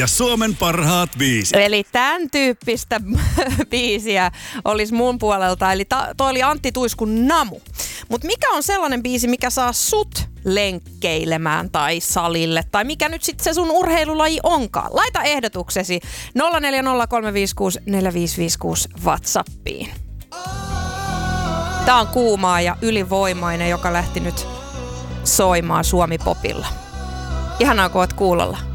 Ja Suomen parhaat biisit. Eli tämän tyyppistä biisiä olisi mun puolelta. Eli toi oli Antti Tuiskun Namu. Mutta mikä on sellainen biisi, mikä saa sut lenkkeilemään tai salille? Tai mikä nyt sitten se sun urheilulaji onkaan? Laita ehdotuksesi 0403564556 WhatsAppiin. Tää on kuumaa ja ylivoimainen, joka lähti nyt soimaan Suomi-popilla. Ihanaa, kun oot kuulolla.